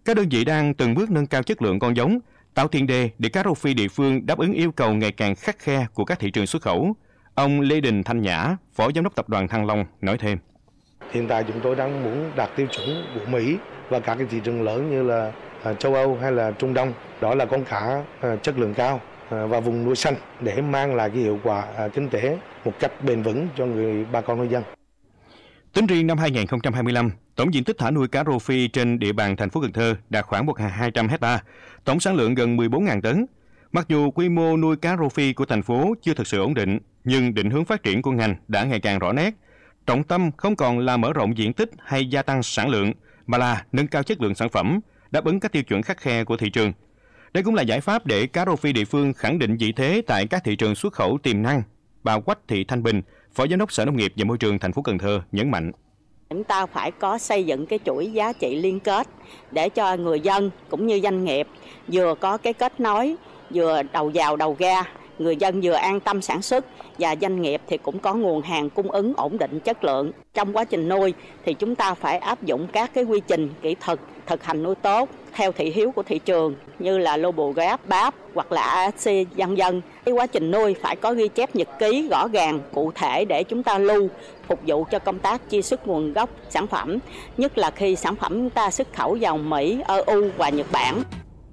Các đơn vị đang từng bước nâng cao chất lượng con giống, tạo tiền đề để cá rô phi địa phương đáp ứng yêu cầu ngày càng khắt khe của các thị trường xuất khẩu. Ông Lê Đình Thanh Nhã, Phó Giám đốc Tập đoàn Thăng Long nói thêm. Hiện tại chúng tôi đang muốn đạt tiêu chuẩn của Mỹ và các cái thị trường lớn như là châu Âu hay là Trung Đông. Đó là con cá chất lượng cao và vùng nuôi xanh để mang lại cái hiệu quả kinh tế một cách bền vững cho bà con nông dân. Tính riêng năm 2025, tổng diện tích thả nuôi cá rô phi trên địa bàn thành phố Cần Thơ đạt khoảng 1.200 hectare, tổng sản lượng gần 14.000 tấn. Mặc dù quy mô nuôi cá rô phi của thành phố chưa thực sự ổn định, nhưng định hướng phát triển của ngành đã ngày càng rõ nét. Trọng tâm không còn là mở rộng diện tích hay gia tăng sản lượng, mà là nâng cao chất lượng sản phẩm, đáp ứng các tiêu chuẩn khắt khe của thị trường. Đây cũng là giải pháp để cá rô phi địa phương khẳng định vị thế tại các thị trường xuất khẩu tiềm năng. Bà Quách Thị Thanh Bình, Phó Giám đốc Sở Nông nghiệp và Môi trường thành phố Cần Thơ nhấn mạnh. Chúng ta phải có xây dựng cái chuỗi giá trị liên kết để cho người dân cũng như doanh nghiệp vừa có cái kết nối, vừa đầu vào đầu ra, người dân vừa an tâm sản xuất và doanh nghiệp thì cũng có nguồn hàng cung ứng ổn định chất lượng. Trong quá trình nuôi thì chúng ta phải áp dụng các cái quy trình kỹ thuật, thực hành nuôi tốt theo thị hiếu của thị trường như là Global Gap, BAP hoặc là ASC vân vân. Cái quá trình nuôi phải có ghi chép nhật ký rõ ràng, cụ thể để chúng ta lưu phục vụ cho công tác truy xuất nguồn gốc sản phẩm, nhất là khi sản phẩm chúng ta xuất khẩu vào Mỹ, EU và Nhật Bản.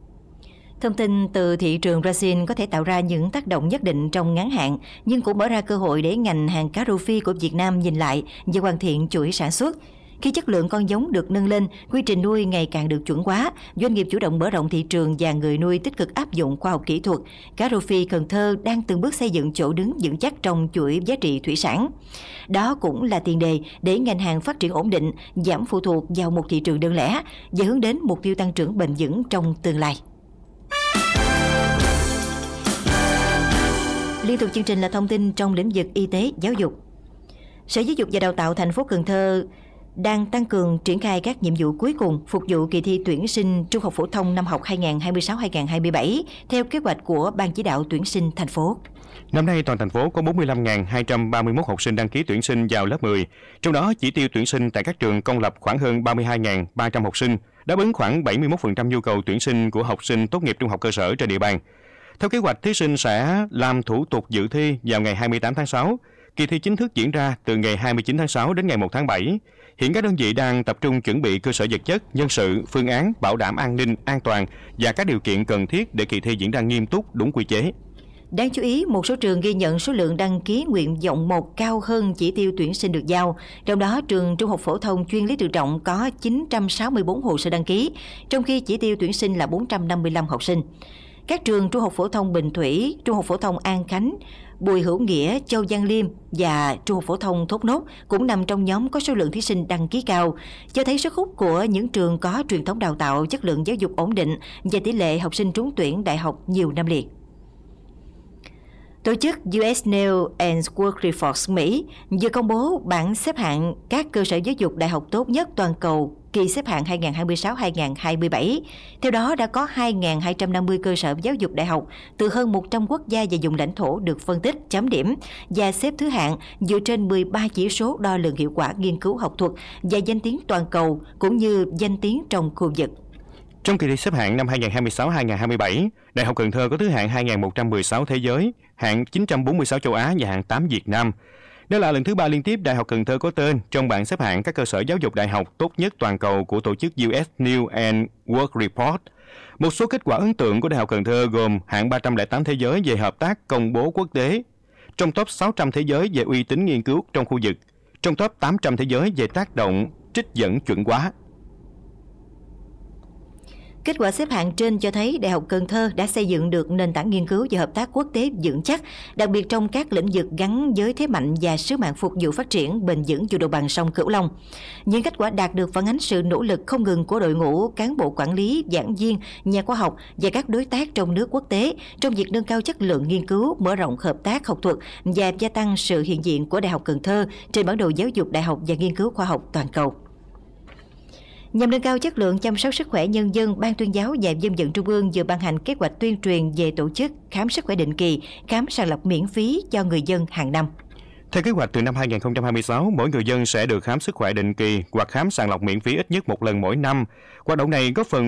Thông tin từ thị trường Brazil có thể tạo ra những tác động nhất định trong ngắn hạn, nhưng cũng mở ra cơ hội để ngành hàng cá rô phi của Việt Nam nhìn lại và hoàn thiện chuỗi sản xuất. Khi chất lượng con giống được nâng lên, quy trình nuôi ngày càng được chuẩn hóa, doanh nghiệp chủ động mở rộng thị trường và người nuôi tích cực áp dụng khoa học kỹ thuật. Cá rô phi Cần Thơ đang từng bước xây dựng chỗ đứng vững chắc trong chuỗi giá trị thủy sản. Đó cũng là tiền đề để ngành hàng phát triển ổn định, giảm phụ thuộc vào một thị trường đơn lẻ và hướng đến mục tiêu tăng trưởng bền vững trong tương lai. Liên tục chương trình là thông tin trong lĩnh vực y tế, giáo dục. Sở Giáo dục và Đào tạo thành phố Cần Thơ đang tăng cường triển khai các nhiệm vụ cuối cùng phục vụ kỳ thi tuyển sinh trung học phổ thông năm học 2026-2027 theo kế hoạch của Ban chỉ đạo tuyển sinh thành phố. Năm nay, toàn thành phố có 45.231 học sinh đăng ký tuyển sinh vào lớp 10, trong đó chỉ tiêu tuyển sinh tại các trường công lập khoảng hơn 32.300 học sinh, đáp ứng khoảng 71% nhu cầu tuyển sinh của học sinh tốt nghiệp trung học cơ sở trên địa bàn. Theo kế hoạch, thí sinh sẽ làm thủ tục dự thi vào ngày 28 tháng 6. Kỳ thi chính thức diễn ra từ ngày 29 tháng 6 đến ngày 1 tháng 7. Hiện các đơn vị đang tập trung chuẩn bị cơ sở vật chất, nhân sự, phương án, bảo đảm an ninh, an toàn và các điều kiện cần thiết để kỳ thi diễn ra nghiêm túc, đúng quy chế. Đáng chú ý, một số trường ghi nhận số lượng đăng ký nguyện vọng 1 cao hơn chỉ tiêu tuyển sinh được giao. Trong đó, trường Trung học phổ thông chuyên Lý Tự Trọng có 964 hồ sơ đăng ký, trong khi chỉ tiêu tuyển sinh là 455 học sinh. Các trường Trung học phổ thông Bình Thủy, Trung học phổ thông An Khánh, Bùi Hữu Nghĩa, Châu Giang Liêm và Trung học phổ thông Thốt Nốt cũng nằm trong nhóm có số lượng thí sinh đăng ký cao, cho thấy sức hút của những trường có truyền thống đào tạo, chất lượng giáo dục ổn định và tỷ lệ học sinh trúng tuyển đại học nhiều năm liền. Tổ chức US News and World Report Mỹ vừa công bố bảng xếp hạng các cơ sở giáo dục đại học tốt nhất toàn cầu kỳ xếp hạng 2026-2027. Theo đó, đã có 2.250 cơ sở giáo dục đại học từ hơn 100 quốc gia và vùng lãnh thổ được phân tích, chấm điểm và xếp thứ hạng dựa trên 13 chỉ số đo lường hiệu quả nghiên cứu học thuật và danh tiếng toàn cầu cũng như danh tiếng trong khu vực. Trong kỳ thi xếp hạng năm 2026-2027, Đại học Cần Thơ có thứ hạng 2116 thế giới, hạng 946 châu Á và hạng 8 Việt Nam. Đây là lần thứ 3 liên tiếp Đại học Cần Thơ có tên trong bảng xếp hạng các cơ sở giáo dục đại học tốt nhất toàn cầu của tổ chức US News and World Report. Một số kết quả ấn tượng của Đại học Cần Thơ gồm hạng 308 thế giới về hợp tác công bố quốc tế, trong top 600 thế giới về uy tín nghiên cứu trong khu vực, trong top 800 thế giới về tác động trích dẫn chuẩn hóa. Kết quả xếp hạng trên cho thấy Đại học Cần Thơ đã xây dựng được nền tảng nghiên cứu và hợp tác quốc tế vững chắc, đặc biệt trong các lĩnh vực gắn với thế mạnh và sứ mạng phục vụ phát triển bền vững vùng đồng bằng sông Cửu Long. Những kết quả đạt được phản ánh sự nỗ lực không ngừng của đội ngũ cán bộ quản lý, giảng viên, nhà khoa học và các đối tác trong nước quốc tế trong việc nâng cao chất lượng nghiên cứu, mở rộng hợp tác học thuật và gia tăng sự hiện diện của Đại học Cần Thơ trên bản đồ giáo dục đại học và nghiên cứu khoa học toàn cầu. Nhằm nâng cao chất lượng chăm sóc sức khỏe nhân dân, Ban Tuyên giáo và Dân vận Trung ương vừa ban hành kế hoạch tuyên truyền về tổ chức khám sức khỏe định kỳ, khám sàng lọc miễn phí cho người dân hàng năm. Theo kế hoạch, từ năm 2026, mỗi người dân sẽ được khám sức khỏe định kỳ hoặc khám sàng lọc miễn phí ít nhất một lần mỗi năm. Hoạt động này góp phần